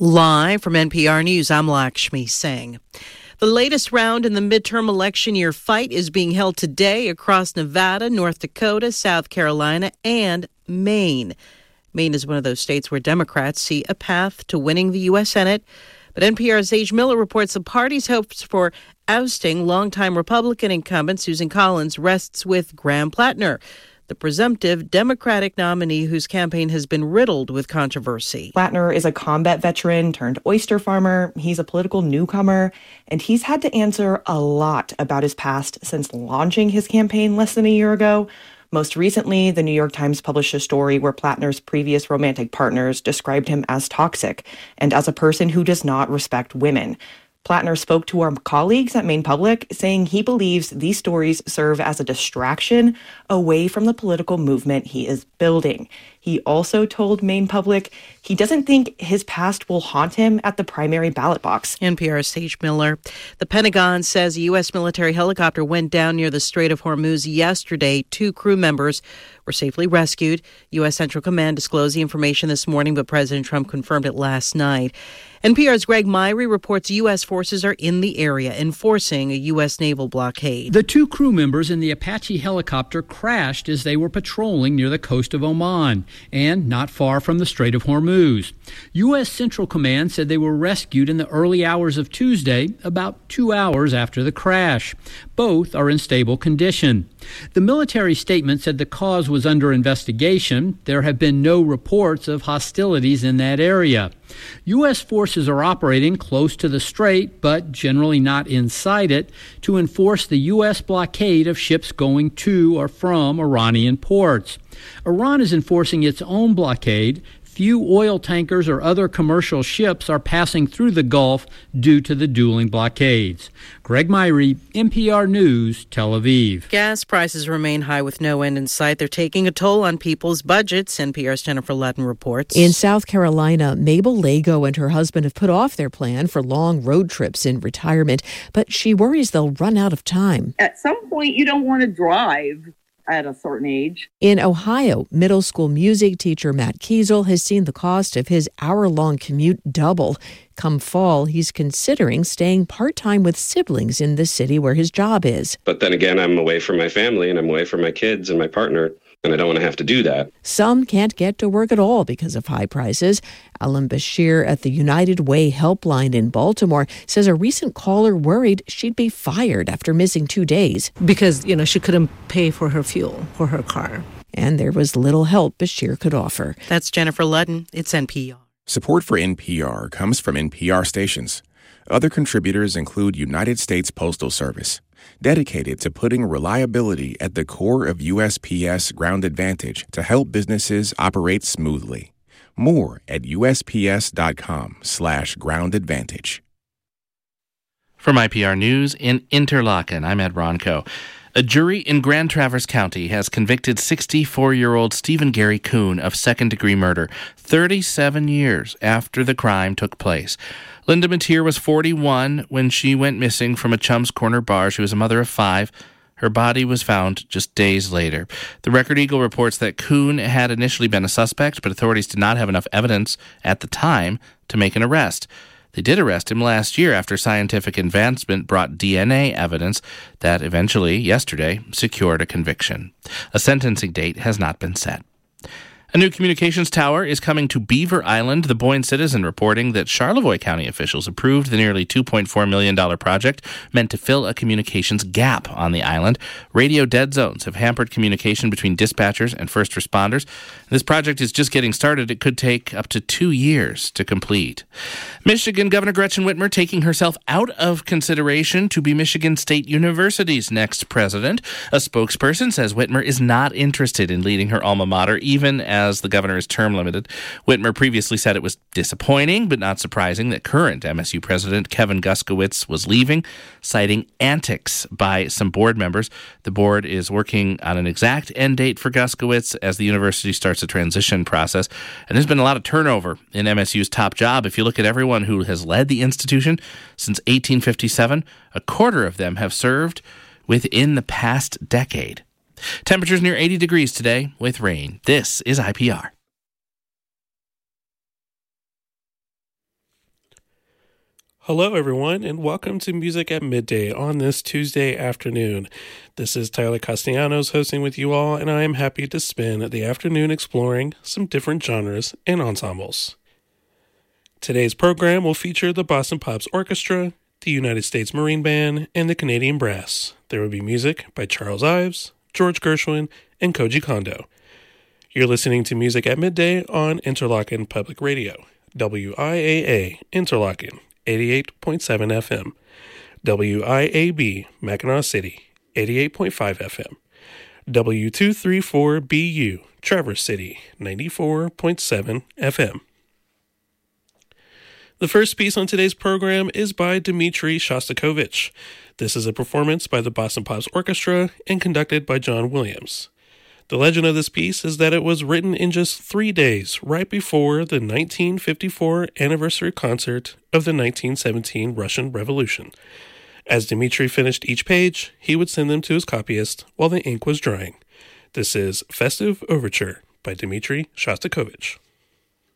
Live from NPR News, I'm Lakshmi Singh. The latest round in the midterm election year fight is being held today across Nevada, North Dakota, South Carolina, and Maine. Maine is one of those states where Democrats see a path to winning the U.S. Senate. But NPR's Sage Miller reports the party's hopes for ousting longtime Republican incumbent Susan Collins rests with Graham Plattner, the presumptive Democratic nominee whose campaign has been riddled with controversy. Plattner is a combat veteran turned oyster farmer. He's a political newcomer, and he's had to answer a lot about his past since launching his campaign less than a year ago. Most recently, the New York Times published a story where Plattner's previous romantic partners described him as toxic and as a person who does not respect women. Plattner spoke to our colleagues at Maine Public, saying he believes these stories serve as a distraction away from the political movement he is building. He also told Maine Public he doesn't think his past will haunt him at the primary ballot box. NPR's Sage Miller. The Pentagon says a U.S. military helicopter went down near the Strait of Hormuz yesterday. 2 crew members were safely rescued. U.S. Central Command disclosed the information this morning, but President Trump confirmed it last night. NPR's Greg Myrie reports U.S. forces are in the area enforcing a U.S. naval blockade. The 2 crew members in the Apache helicopter crashed as they were patrolling near the coast of Oman and not far from the Strait of Hormuz. U.S. Central Command said they were rescued in the early hours of Tuesday, about 2 hours after the crash. Both are in stable condition. The military statement said the cause was under investigation. There have been no reports of hostilities in that area. U.S. forces are operating close to the strait, but generally not inside it, to enforce the U.S. blockade of ships going to or from Iranian ports. Iran is enforcing its own blockade. Few oil tankers or other commercial ships are passing through the Gulf due to the dueling blockades. Greg Myrie, NPR News, Tel Aviv. Gas prices remain high with no end in sight. They're taking a toll on people's budgets. NPR's Jennifer Ludden reports. In South Carolina, Mabel Lago and her husband have put off their plan for long road trips in retirement, but she worries they'll run out of time. At some point, you don't want to drive at a certain age. In Ohio, middle school music teacher Matt Kiesel has seen the cost of his hour-long commute double. Come fall, he's considering staying part-time with siblings in the city where his job is. But then again, I'm away from my family and I'm away from my kids and my partner, and I don't want to have to do that. Some can't get to work at all because of high prices. Alan Bashir at the United Way Helpline in Baltimore says a recent caller worried she'd be fired after missing 2 days. Because, she couldn't pay for her fuel for her car. And there was little help Bashir could offer. That's Jennifer Ludden. It's NPR. Support for NPR comes from NPR stations. Other contributors include United States Postal Service, dedicated to putting reliability at the core of USPS Ground Advantage to help businesses operate smoothly. More at USPS.com/Ground Advantage. From IPR News in Interlaken, I'm Ed Ronco. A jury in Grand Traverse County has convicted 64-year-old Stephen Gary Kuhn of second-degree murder 37 years after the crime took place. Linda Mateer was 41 when she went missing from a Chum's Corner bar. She was a mother of 5. Her body was found just days later. The Record Eagle reports that Kuhn had initially been a suspect, but authorities did not have enough evidence at the time to make an arrest. They did arrest him last year after scientific advancement brought DNA evidence that eventually, yesterday, secured a conviction. A sentencing date has not been set. A new communications tower is coming to Beaver Island. The Boyne Citizen reporting that Charlevoix County officials approved the nearly $2.4 million project meant to fill a communications gap on the island. Radio dead zones have hampered communication between dispatchers and first responders. This project is just getting started. It could take up to 2 years to complete. Michigan Governor Gretchen Whitmer taking herself out of consideration to be Michigan State University's next president. A spokesperson says Whitmer is not interested in leading her alma mater, even as the governor is term limited. Whitmer previously said it was disappointing, but not surprising, that current MSU president Kevin Guskowitz was leaving, citing antics by some board members. The board is working on an exact end date for Guskowitz as the university starts a transition process. And there's been a lot of turnover in MSU's top job. If you look at everyone who has led the institution since 1857, a quarter of them have served within the past decade. Temperatures near 80 degrees today with rain. This is IPR. Hello, everyone, and welcome to Music at Midday on this Tuesday afternoon. This is Tyler Castellanos hosting with you all, and I am happy to spend the afternoon exploring some different genres and ensembles. Today's program will feature the Boston Pops Orchestra, the United States Marine Band, and the Canadian Brass. There will be music by Charles Ives, George Gershwin, and Koji Kondo. You're listening to Music at Midday on Interlochen Public Radio, WIAA Interlochen, 88.7 FM, WIAB Mackinac City, 88.5 FM, W234BU Traverse City, 94.7 FM. The first piece on today's program is by Dmitri Shostakovich. This is a performance by the Boston Pops Orchestra and conducted by John Williams. The legend of this piece is that it was written in just 3 days, right before the 1954 anniversary concert of the 1917 Russian Revolution. As Dmitri finished each page, he would send them to his copyist while the ink was drying. This is Festive Overture by Dmitri Shostakovich.